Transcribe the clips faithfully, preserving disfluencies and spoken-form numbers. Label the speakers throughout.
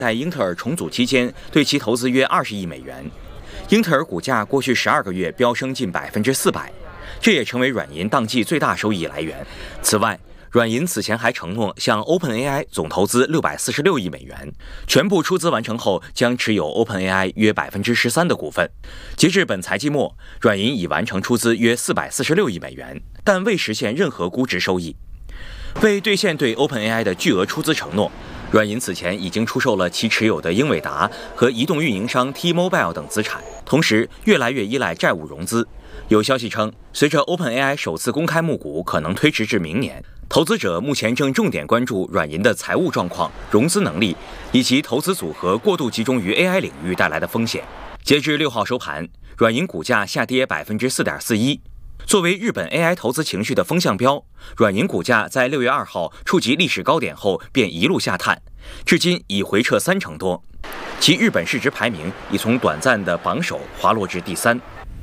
Speaker 1: 在英特尔重组期间对其投资约二十亿美元。英特尔股价过去十二个月飙升近百分之四百，这也成为软银当季最大收益来源。此外，软银此前还承诺向 OpenAI 总投资六百四十六亿美元，全部出资完成后将持有 OpenAI 约百分之十三的股份。截至本财季末，软银已完成出资约四百四十六亿美元，但未实现任何估值收益。为兑现对 OpenAI 的巨额出资承诺，软银此前已经出售了其持有的英伟达和移动运营商 T-Mobile 等资产，同时越来越依赖债务融资。有消息称，随着 OpenAI 首次公开募股可能推迟至明年，投资者目前正重点关注软银的财务状况、融资能力以及投资组合过度集中于 A I 领域带来的风险。截至六号收盘，软银股价下跌百分之四点四一。作为日本 A I 投资情绪的风向标，软银股价在六月二号触及历史高点后便一路下探，至今已回撤三成多，其日本市值排名已从短暂的榜首滑落至第三。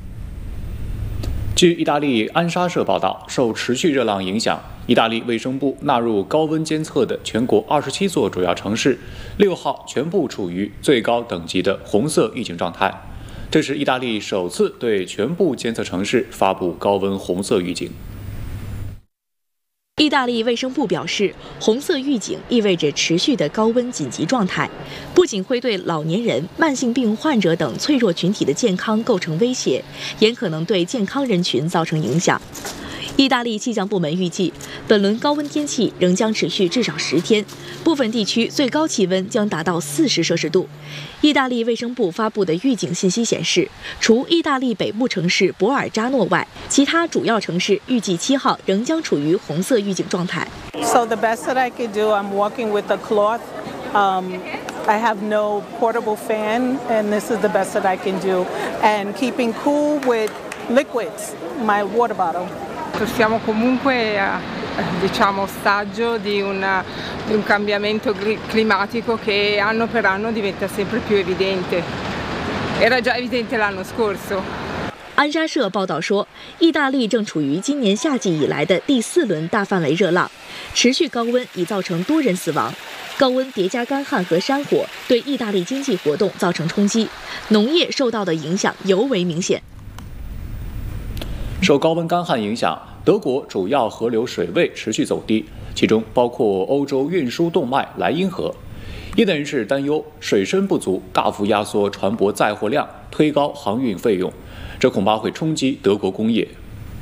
Speaker 2: 据意大利安莎社报道，受持续热浪影响，意大利卫生部纳入高温监测的全国二十七座主要城市，六号全部处于最高等级的红色预警状态。这是意大利首次对全部监测城市发布高温红色预警。
Speaker 3: 意大利卫生部表示，红色预警意味着持续的高温紧急状态，不仅会对老年人、慢性病患者等脆弱群体的健康构成威胁，也可能对健康人群造成影响。意大利气象部门预计，本轮高温天气仍将持续至少十天，部分地区最高气温将达到四十摄氏度。意大利卫生部发布的预警信息显示，除意大利北部城市博尔扎诺外，其他主要城市预计七号仍将处于红色预警状态。
Speaker 4: So the best that I could do, I'm walking with a cloth. Um, I have no portable fan, and this is the best that I can do. And keeping cool with liquids, my water bottle.
Speaker 5: Siamo comunque a diciamo ostaggio di un, di un cambiamento climatico che anno per anno diventa sempre più evidente. Era già evidente l'anno scorso.
Speaker 3: 安莎社报道说，意大利正处于今年夏季以来的第四轮大范围热浪，持续高温已造成多人死亡。高温叠加干旱和山火，对意大利经济活动造成冲击，农业受到的影响尤为明显。
Speaker 2: 受高温干旱影响，德国主要河流水位持续走低，其中包括欧洲运输动脉莱茵河。业内人士担忧，水深不足大幅压缩船舶载货量，推高航运费用，这恐怕会冲击德国工业。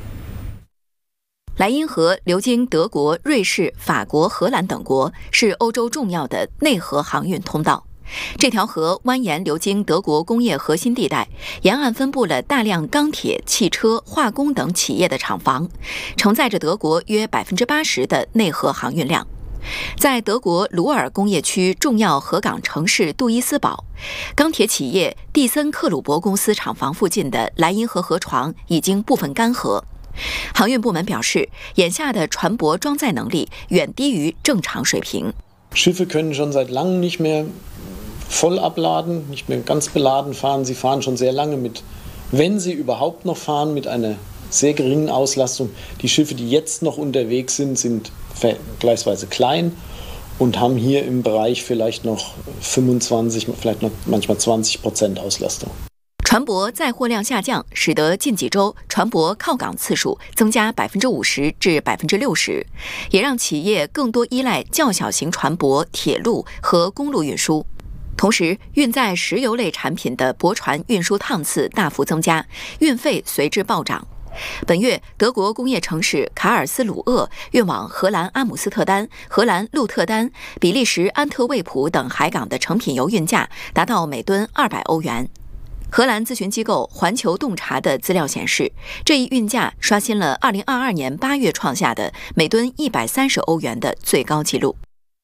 Speaker 6: 莱茵河流经德国、瑞士、法国、荷兰等国，是欧洲重要的内河航运通道。这条河蜿蜒流经德国工业核心地带，沿岸分布了大量钢铁、汽车、化工等企业的厂房，承载着德国约百分之八十的内河航运量。在德国鲁尔工业区重要河港城市杜伊斯堡，钢铁企业蒂森克鲁伯公司厂房附近的莱茵河河床已经部分干涸。航运部门表示，眼下的船舶装载能力远低于正常水平。
Speaker 7: Schiffe können schon seit langem nicht mehr voll abladen, nicht mehr ganz beladen fahren. Sie fahren schon sehr lange mit, wenn sie überhaupt noch fahren, mit einer sehr geringen Auslastung. Die Schiffe, die jetzt noch unterwegs sind, sind vergleichsweise klein und haben hier im Bereich vielleicht noch fünfundzwanzig, vielleicht noch manchmal zwanzig Prozent Auslastung.
Speaker 6: 船舶载货量下降，使得近几周船舶靠港次数增加百分之五十至百分之六十，也让企业更多依赖较小型船舶、铁路和公路运输。同时，运载石油类产品的驳船运输趟次大幅增加，运费随之暴涨。本月，德国工业城市卡尔斯鲁厄运往荷兰阿姆斯特丹、荷兰鹿特丹、比利时安特卫普等海港的成品油运价达到每吨二百欧元。荷兰咨询机构环球洞察的资料显示，这一运价刷新了二零二二年八月创下的每吨一百三十欧元的最高纪录。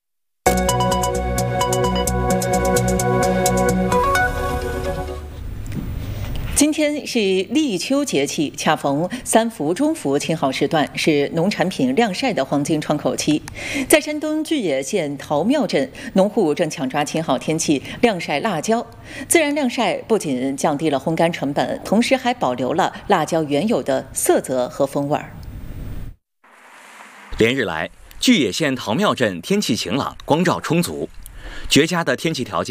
Speaker 8: 今天是立秋节气，恰逢三伏、中伏晴好时段，是农产品晾晒的黄金窗口期。在山东巨野县桃庙镇，农户正抢抓晴好天气晾晒辣椒。自然晾晒不仅降低了烘干成本，同时还保留了辣椒原有的色泽和风味。
Speaker 1: 连日来，巨野县桃庙镇天气晴朗，光照充足，绝佳的天气条件